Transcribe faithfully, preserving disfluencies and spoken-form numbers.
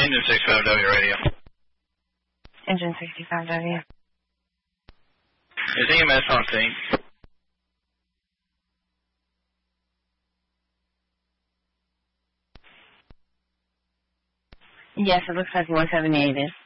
Engine sixty-five W radio. Engine sixty-five W. Is E M S on scene? Yes, it looks like one seventy-eight is.